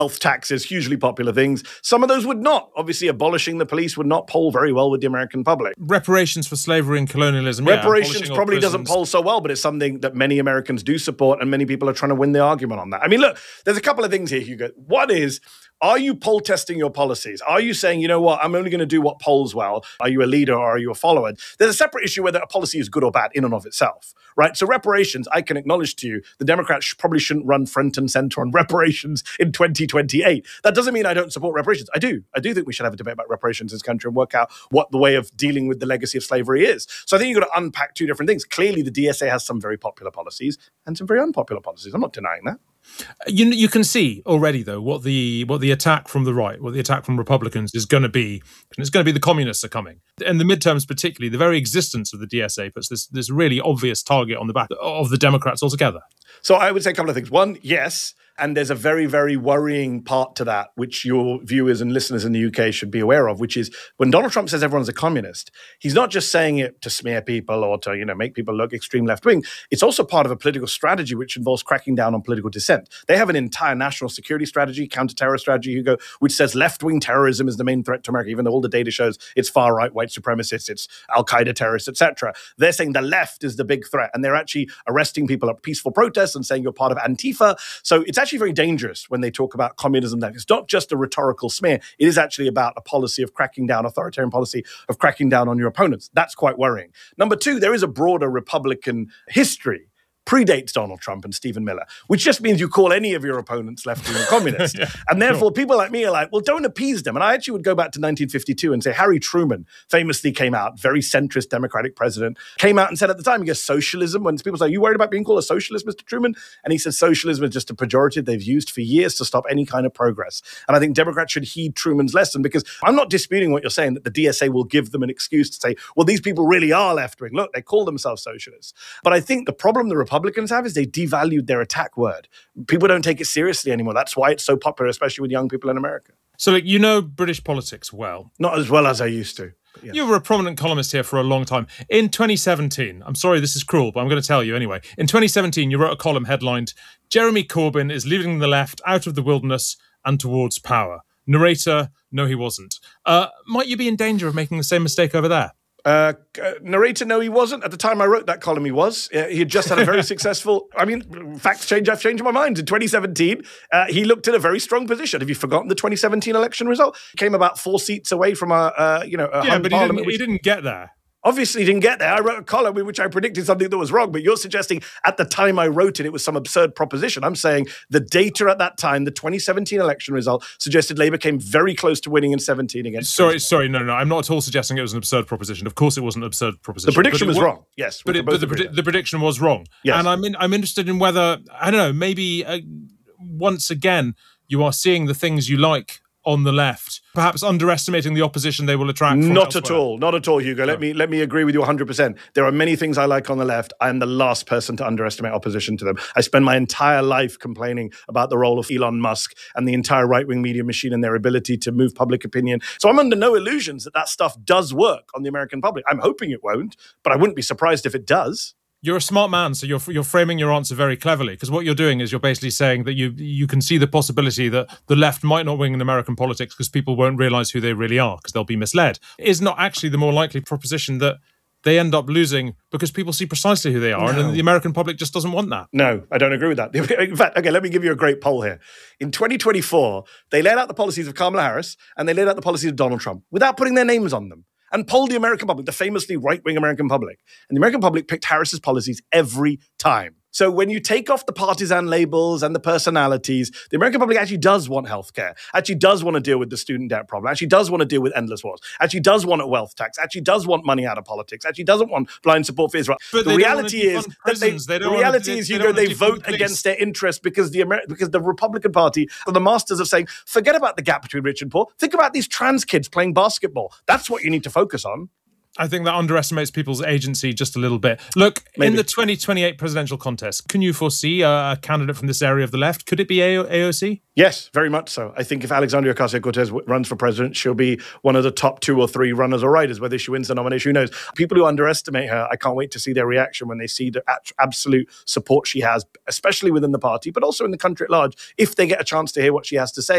Health taxes, hugely popular things. Some of those would not. Obviously, abolishing the police would not poll very well with the American public. Reparations for slavery and colonialism. Reparations probably doesn't poll so well, but it's something that many Americans do support, and many people are trying to win the argument on that. I mean, look, there's a couple of things here, Hugo. One is, are you poll testing your policies? Are you saying, you know what, I'm only going to do what polls well? Are you a leader or are you a follower? There's a separate issue whether a policy is good or bad in and of itself, right? So reparations, I can acknowledge to you, the Democrats probably shouldn't run front and center on reparations in 2028. That doesn't mean I don't support reparations. I do think we should have a debate about reparations in this country and work out what the way of dealing with the legacy of slavery is. So I think you've got to unpack two different things. Clearly, the DSA has some very popular policies and some very unpopular policies. I'm not denying that. You can see already, though, what the attack from the right, what the attack from Republicans is going to be. And it's going to be the communists are coming. And the midterms particularly, the very existence of the DSA puts this really obvious target on the back of the Democrats altogether. So I would say a couple of things. One, yes. And there's a very, very worrying part to that, which your viewers and listeners in the UK should be aware of, which is when Donald Trump says everyone's a communist, he's not just saying it to smear people or to, make people look extreme left-wing. It's also part of a political strategy which involves cracking down on political dissent. They have an entire national security strategy, counter-terror strategy, Hugo, which says left-wing terrorism is the main threat to America, even though all the data shows it's far-right white supremacists, it's al-Qaeda terrorists, etc. They're saying the left is the big threat, and they're actually arresting people at peaceful protests and saying you're part of Antifa. So it's actually very dangerous when they talk about communism. That it's not just a rhetorical smear. It is actually about a policy of cracking down, authoritarian policy of cracking down on your opponents. That's quite worrying. Number two, there is a broader Republican history. Predates Donald Trump and Stephen Miller, which just means you call any of your opponents left-wing communists. Yeah, and therefore, people like me are like, well, don't appease them. And I actually would go back to 1952 and say Harry Truman famously came out, very centrist Democratic president, came out and said at the time, he goes, socialism, when people say, are you worried about being called a socialist, Mr. Truman? And he said, socialism is just a pejorative they've used for years to stop any kind of progress. And I think Democrats should heed Truman's lesson, because I'm not disputing what you're saying, that the DSA will give them an excuse to say, well, these people really are left-wing. Look, they call themselves socialists. But I think the problem the Republicans have is they devalued their attack word. People don't take it seriously anymore. That's why it's so popular, especially with young people in America. So, you know British politics well. Not as well as I used to. Yes. You were a prominent columnist here for a long time. In 2017, I'm sorry this is cruel, but I'm going to tell you anyway. In 2017, you wrote a column headlined, Jeremy Corbyn is leading the left out of the wilderness and towards power. Narrator, no, he wasn't. Might you be in danger of making the same mistake over there? Narrator, no, he wasn't. At the time I wrote that column, he was. He had just had a very successful, facts change, I've changed my mind. In 2017, he looked in a very strong position. Have you forgotten the 2017 election result? He came about 4 seats away from a hung parliament. He didn't get there. Obviously, he didn't get there. I wrote a column in which I predicted something that was wrong, but you're suggesting at the time I wrote it, it was some absurd proposition. I'm saying the data at that time, the 2017 election result, suggested Labour came very close to winning in 17 against... Sorry, no. I'm not at all suggesting it was an absurd proposition. Of course it was an absurd proposition. The prediction was wrong, yes. But the prediction was wrong. Yes. And I'm interested in whether, I don't know, maybe once again, you are seeing the things you like on the left, perhaps underestimating the opposition they will attract from Not elsewhere. Not at all, Hugo. No. Let me agree with you 100%. There are many things I like on the left. I am the last person to underestimate opposition to them. I spend my entire life complaining about the role of Elon Musk and the entire right-wing media machine and their ability to move public opinion. So I'm under no illusions that stuff does work on the American public. I'm hoping it won't, but I wouldn't be surprised if it does. You're a smart man, so you're framing your answer very cleverly, because what you're doing is you're basically saying that you can see the possibility that the left might not win in American politics because people won't realise who they really are, because they'll be misled. Is not actually the more likely proposition that they end up losing because people see precisely who they are, and the American public just doesn't want that. No, I don't agree with that. In fact, okay, let me give you a great poll here. In 2024, they laid out the policies of Kamala Harris and they laid out the policies of Donald Trump without putting their names on them, and polled the American public, the famously right-wing American public. And the American public picked Harris's policies every time. So when you take off the partisan labels and the personalities, the American public actually does want healthcare, actually does want to deal with the student debt problem, actually does want to deal with endless wars, actually does want a wealth tax, actually does want money out of politics, actually doesn't want blind support for Israel. But the reality is that they vote against their interests because the Republican Party are the masters of saying, forget about the gap between rich and poor. Think about these trans kids playing basketball. That's what you need to focus on. I think that underestimates people's agency just a little bit. Look, in the 2028 presidential contest, can you foresee a candidate from this area of the left? Could it be AOC? Yes, very much so. I think if Alexandria Ocasio-Cortez runs for president, she'll be one of the top 2 or 3 runners or riders. Whether she wins the nomination, who knows? People who underestimate her, I can't wait to see their reaction when they see the absolute support she has, especially within the party, but also in the country at large, if they get a chance to hear what she has to say.